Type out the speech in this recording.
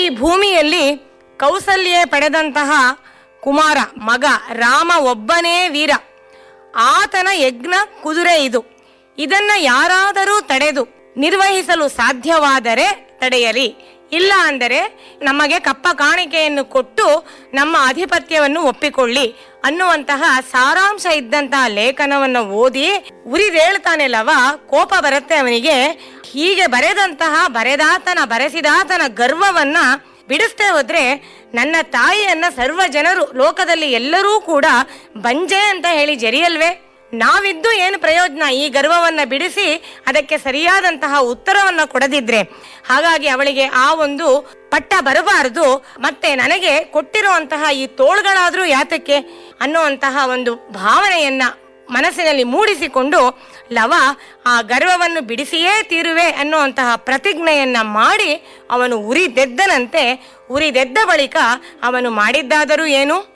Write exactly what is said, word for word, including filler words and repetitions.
ಭೂಮಿಯಲ್ಲಿ ಕೌಸಲ್ಯೆ ಪಡೆದಂತಹ ಕುಮಾರ ಮಗ ರಾಮ ಒಬ್ಬನೇ ವೀರ. ಆತನ ಯಜ್ಞ ಕುದುರೆ ಇದು. ಇದನ್ನ ಯಾರಾದರೂ ತಡೆದು ನಿರ್ವಹಿಸಲು ಸಾಧ್ಯವಾದರೆ ತಡೆಯಲಿ, ಇಲ್ಲ ಅಂದರೆ ನಮಗೆ ಕಪ್ಪ ಕಾಣಿಕೆಯನ್ನು ಕೊಟ್ಟು ನಮ್ಮ ಆಧಿಪತ್ಯವನ್ನು ಒಪ್ಪಿಕೊಳ್ಳಿ ಅನ್ನುವಂತಹ ಸಾರಾಂಶ ಇದ್ದಂತಹ ಲೇಖನವನ್ನು ಓದಿ ಉರಿದೇಳ್ತಾನೆ ಲವ. ಕೋಪ ಬರುತ್ತೆ ಅವನಿಗೆ. ಹೀಗೆ ಬರೆದಂತಹ ಬರೆದಾತನ ಬರೆಸಿದಾತನ ಗರ್ವವನ್ನ ಬಿಡಿಸ್ತೇ ಹೋದ್ರೆ ನನ್ನ ತಾಯಿಯನ್ನ ಸರ್ವ ಜನರು ಲೋಕದಲ್ಲಿ ಎಲ್ಲರೂ ಕೂಡ ಬಂಜೆ ಅಂತ ಹೇಳಿ ಜರಿಯಲ್ವೇ? ನಾವಿದ್ದು ಏನು ಪ್ರಯೋಜನ ಈ ಗರ್ವವನ್ನ ಬಿಡಿಸಿ ಅದಕ್ಕೆ ಸರಿಯಾದಂತಹ ಉತ್ತರವನ್ನ ಕೊಡದಿದ್ರೆ? ಹಾಗಾಗಿ ಅವಳಿಗೆ ಆ ಒಂದು ಪಟ್ಟ ಬರಬಾರದು. ಮತ್ತೆ ನನಗೆ ಕೊಟ್ಟಿರುವಂತಹ ಈ ತೋಳ್ಗಳಾದ್ರೂ ಯಾತಕ್ಕೆ ಅನ್ನುವಂತಹ ಒಂದು ಭಾವನೆಯನ್ನ ಮನಸ್ಸಿನಲ್ಲಿ ಮೂಡಿಸಿಕೊಂಡು ಲವ ಆ ಗರ್ವವನ್ನು ಬಿಡಿಸಿಯೇ ತೀರುವೆ ಅನ್ನುವಂತಹ ಪ್ರತಿಜ್ಞೆಯನ್ನ ಮಾಡಿ ಅವನು ಉರಿದೆದ್ದನಂತೆ. ಉರಿದೆದ್ದ ಬಳಿಕ ಅವನು ಮಾಡಿದ್ದಾದರೂ ಏನು?